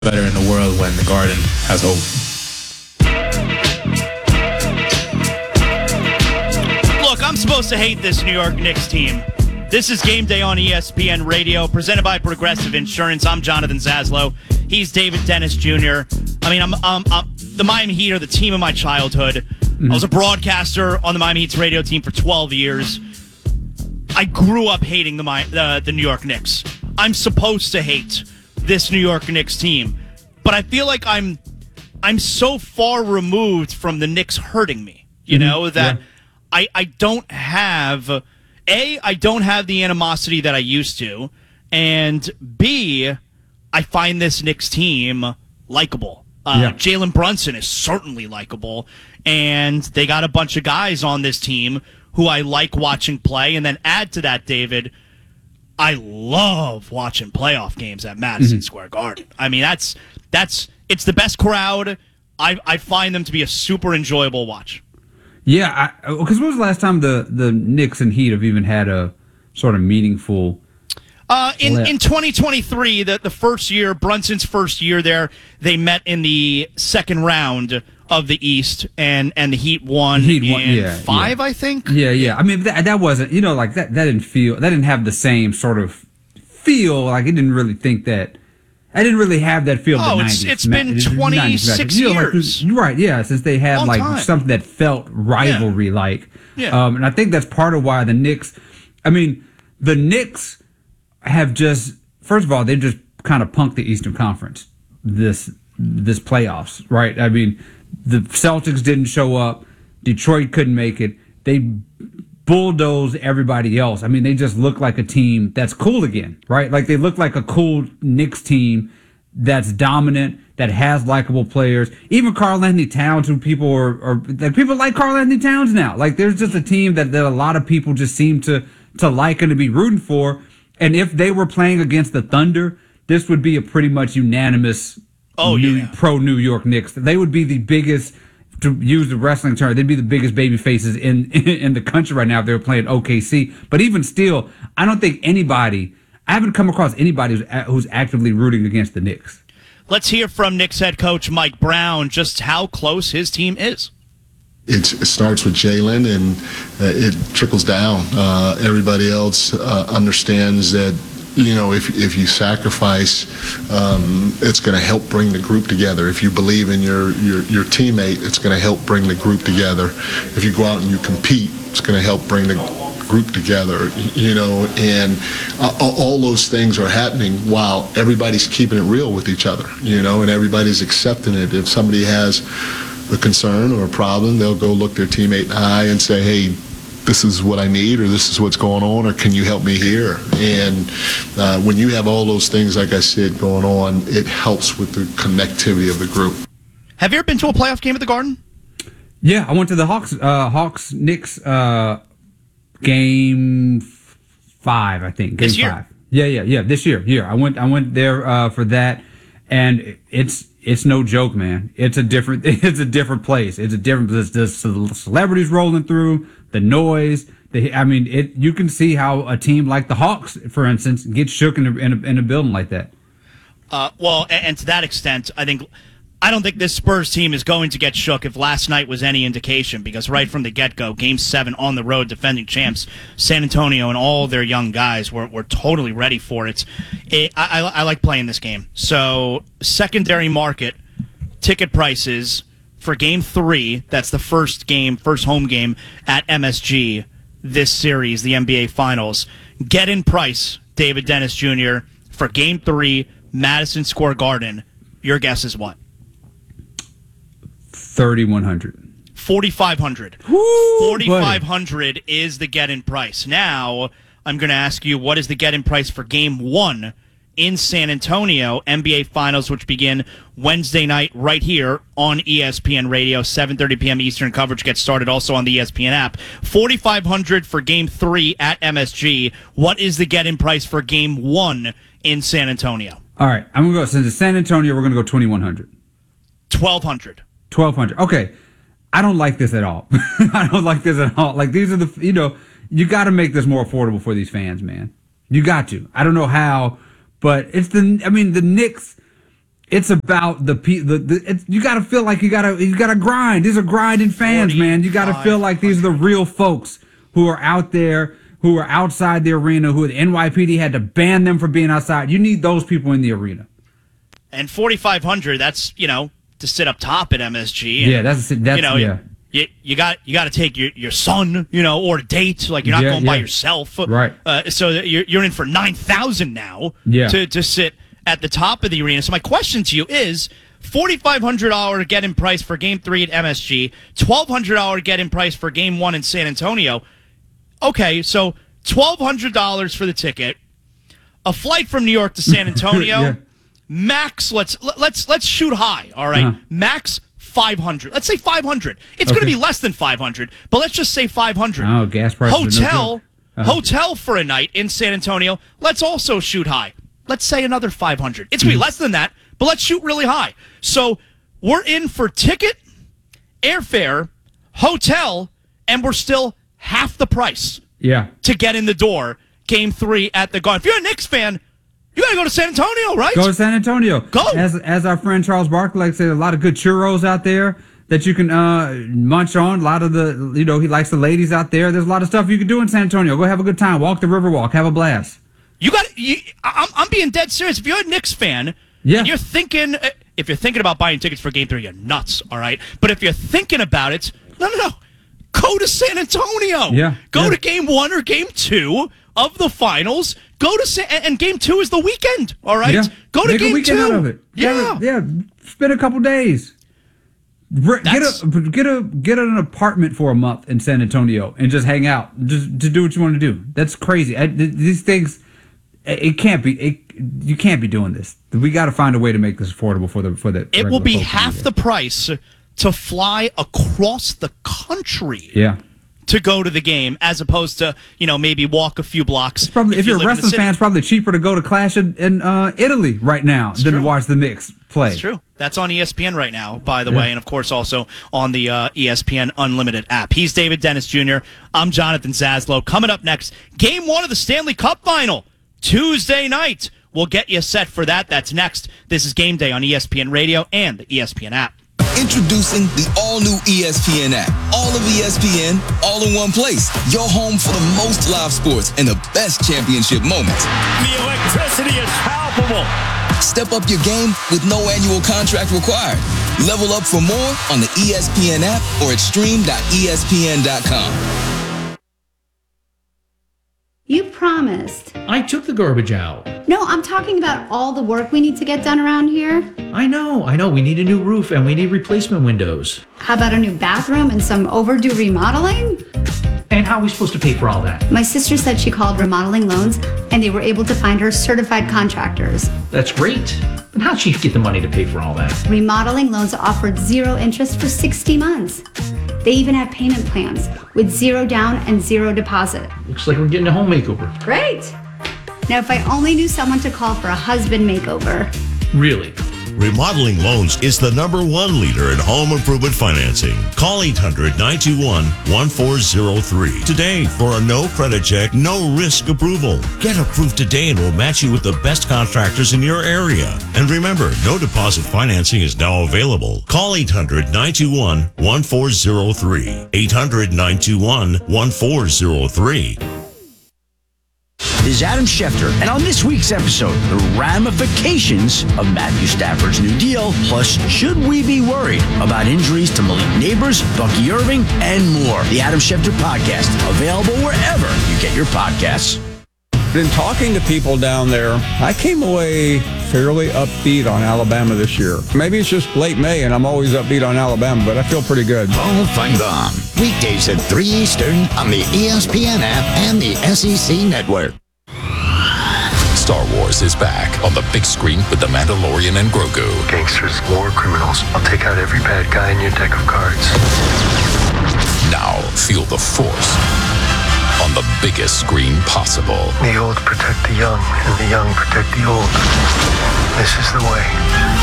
better in the world when the Garden has hope. Look, I'm supposed to hate this New York Knicks team. This is Game Day on ESPN Radio, presented by Progressive Insurance. I'm Jonathan Zaslow. He's David Dennis Jr. I mean, I'm the Miami Heat are the team of my childhood. I was a broadcaster on the Miami Heat's radio team for 12 years. I grew up hating the New York Knicks. I'm supposed to hate this New York Knicks team, but I feel like I'm so far removed from the Knicks hurting me, that I don't have I don't have the animosity that I used to, and B, I find this Knicks team likable. Jalen Brunson is certainly likable, and they got a bunch of guys on this team who I like watching play. And then add to that, David, I love watching playoff games at Madison Square Garden. I mean, it's the best crowd. I find them to be a super enjoyable watch. Yeah, because when was the last time the Knicks and Heat have even had a sort of meaningful? In 2023, the first year, Brunson's first year there, they met in the second round of the East, and the Heat won in five, I think. Yeah. I mean, that wasn't, like that didn't have the same sort of feel. Like, it didn't really think that. I didn't really have that feel. Oh, it's been 26 years. Right, yeah, since they had something that felt rivalry-like. Yeah. And I think that's part of why the Knicks have just, first of all, they just kind of punked the Eastern Conference this playoffs, right? I mean, the Celtics didn't show up. Detroit couldn't make it. They bulldoze everybody else. I mean, they just look like a team that's cool again, right? Like, they look like a cool Knicks team that's dominant, that has likable players. Even Karl-Anthony Towns, who people people like Karl-Anthony Towns now. Like, there's just a team that a lot of people just seem to like and to be rooting for. And if they were playing against the Thunder, this would be a pretty much unanimous pro New York Knicks. They would be the biggest, to use the wrestling term, they'd be the biggest baby faces in the country right now if they were playing OKC. But even still, I haven't come across anybody who's actively rooting against the Knicks. Let's hear from Knicks head coach Mike Brown just how close his team is. It starts with Jalen, and it trickles down. Everybody else understands that, if you sacrifice, it's going to help bring the group together. If you believe in your teammate, it's going to help bring the group together. If you go out and you compete, it's going to help bring the group together, and all those things are happening while everybody's keeping it real with each other, and everybody's accepting it. If somebody has a concern or a problem, they'll go look their teammate in the eye and say, hey, this is what I need, or this is what's going on, or can you help me here? And when you have all those things, like I said, going on, it helps with the connectivity of the group. Have you ever been to a playoff game at the Garden? Yeah, I went to the Hawks-Knicks game 5, I think. Game this year? 5. Yeah. This year. I went there for that, and it's no joke, man. It's a different place. The celebrities rolling through, the noise. You can see how a team like the Hawks, for instance, gets shook in a building like that. And to that extent, I don't think this Spurs team is going to get shook if last night was any indication, because right from the get-go, Game 7 on the road, defending champs, San Antonio and all their young guys were totally ready for it. I like playing this game. So, secondary market, ticket prices for Game 3, that's the first home game at MSG this series, the NBA Finals. Get in price, David Dennis Jr., for Game 3, Madison Square Garden. Your guess is what? 3,100. 4,500. 4,500 is the get-in price. Now, I'm going to ask you, what is the get-in price for Game 1 in San Antonio, NBA Finals, which begin Wednesday night right here on ESPN Radio, 7:30 p.m. Eastern. Coverage gets started also on the ESPN app. 4,500 for Game 3 at MSG. What is the get-in price for Game 1 in San Antonio? All right, I'm going to go, since it's San Antonio, we're going to go 2,100. 1,200. 1,200. Okay. I don't like this at all. I don't like this at all. Like, these are you got to make this more affordable for these fans, man. You got to. I don't know how, but the Knicks, It's about you got to feel like you got to grind. These are grinding fans, man. You got to feel like these are the real folks who are out there, who are outside the arena, who the NYPD had to ban them from being outside. You need those people in the arena. And 4,500, that's, to sit up top at MSG. And, yeah, that's yeah. You got to take your son, or a date. Like, you're not going by yourself. Right. So you're in for 9,000 now to sit at the top of the arena. So my question to you is, $4,500 get-in price for Game 3 at MSG, $1,200 get-in price for Game 1 in San Antonio. Okay, so $1,200 for the ticket, a flight from New York to San Antonio. Max, let's shoot high. All right, max 500. Let's say 500. It's going to be less than 500, but let's just say 500. Oh, gas prices. Hotel for a night in San Antonio. Let's also shoot high. Let's say another 500. It's going to be less than that, but let's shoot really high. So we're in for ticket, airfare, hotel, and we're still half the price to get in the door. Game 3 at the Garden. If you're a Knicks fan, you got to go to San Antonio, right? Go to San Antonio. Go. As our friend Charles Barkley likes to say, a lot of good churros out there that you can munch on. A lot of he likes the ladies out there. There's a lot of stuff you can do in San Antonio. Go have a good time. Walk the Riverwalk. Have a blast. I'm being dead serious. If you're a Knicks fan, and you're thinking, if you're thinking about buying tickets for Game 3, you're nuts, all right? But if you're thinking about it, no. Go to San Antonio. Go to Game 1 or Game 2 of the finals. Go to and Game 2 is the weekend, all right? Yeah. Go to Make Game a weekend 2. out of it. Yeah. Spend a couple days. Get an apartment for a month in San Antonio and just hang out. Just to do what you want to do. That's crazy. These things, it can't be. You can't be doing this. We got to find a way to make this affordable for the. It will be half the price to fly across the country. Yeah. To go to the game, as opposed to maybe walk a few blocks. It's probably, if you're a wrestling fan, it's probably cheaper to go to Clash in Italy right now than to watch the Knicks play. That's true. That's on ESPN right now, by the way, and of course also on the ESPN Unlimited app. He's David Dennis Jr. I'm Jonathan Zaslow. Coming up next, Game 1 of the Stanley Cup Final, Tuesday night. We'll get you set for that. That's next. This is Game Day on ESPN Radio and the ESPN app. Introducing the all-new ESPN app. All of ESPN, all in one place. Your home for the most live sports and the best championship moments. The electricity is palpable. Step up your game with no annual contract required. Level up for more on the ESPN app or at stream.espn.com. You promised. I took the garbage out. No, I'm talking about all the work we need to get done around here. I know. We need a new roof and we need replacement windows. How about a new bathroom and some overdue remodeling? And how are we supposed to pay for all that? My sister said she called Remodeling Loans and they were able to find her certified contractors. That's great. But how'd she get the money to pay for all that? Remodeling Loans offered 0 interest for 60 months. They even have payment plans with 0 down and 0 deposit. Looks like we're getting a home makeover. Great. Now, if I only knew someone to call for a husband makeover. Really? Remodeling Loans is the #1 leader in home improvement financing. Call 800-921-1403 today for a no credit check, no risk approval. Get approved today and we'll match you with the best contractors in your area. And remember, no deposit financing is now available. Call 800-921-1403. 800-921-1403. This is Adam Schefter, and on this week's episode, the ramifications of Matthew Stafford's new deal, plus should we be worried about injuries to Malik Neighbors, Bucky Irving, and more. The Adam Schefter Podcast, available wherever you get your podcasts. Been talking to people down there. I came away fairly upbeat on Alabama this year. Maybe it's just late May and I'm always upbeat on Alabama, but I feel pretty good. Paul Feinbaum, weekdays at 3 Eastern on the ESPN app and the SEC Network. Star Wars is back on the big screen with The Mandalorian and Grogu. Gangsters, war criminals. I'll take out every bad guy in your deck of cards. Now feel the Force on the biggest screen possible. The old protect the young, and the young protect the old. This is the way.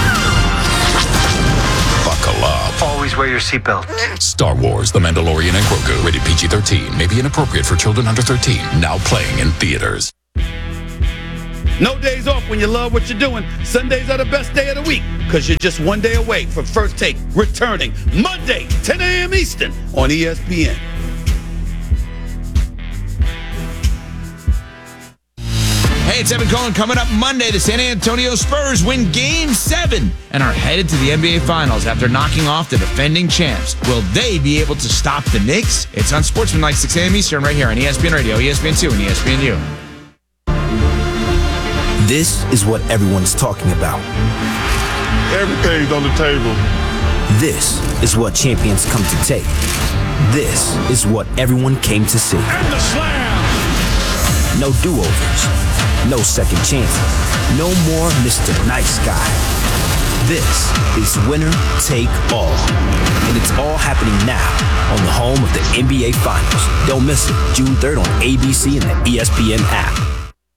Buckle up. Always wear your seatbelt. Star Wars, The Mandalorian and Grogu. Rated PG-13. May be inappropriate for children under 13. Now playing in theaters. No days off when you love what you're doing. Sundays are the best day of the week because you're just one day away from First Take returning Monday, 10 a.m. Eastern on ESPN. Hey, it's Evan Cohen. Coming up Monday, the San Antonio Spurs win Game 7 and are headed to the NBA Finals after knocking off the defending champs. Will they be able to stop the Knicks? It's on Sportsmanlike 6 a.m. Eastern right here on ESPN Radio, ESPN2, and ESPNU. This is what everyone's talking about. Everything's on the table. This is what champions come to take. This is what everyone came to see. And the slam! No do-overs. No second chances. No more Mr. Nice Guy. This is winner take all. And it's all happening now on the home of the NBA Finals. Don't miss it. June 3rd on ABC and the ESPN app.